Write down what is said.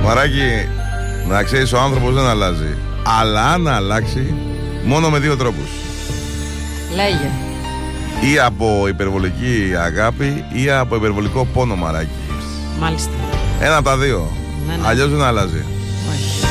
Μαράκι, να ξέρεις, ο άνθρωπος δεν αλλάζει. Αλλά αν αλλάξει, μόνο με δύο τρόπους. Λέγε. Ή από υπερβολική αγάπη ή από υπερβολικό πόνο, μαράκι. Μάλιστα. Ένα από τα δύο. Ναι. Αλλιώς δεν αλλάζει.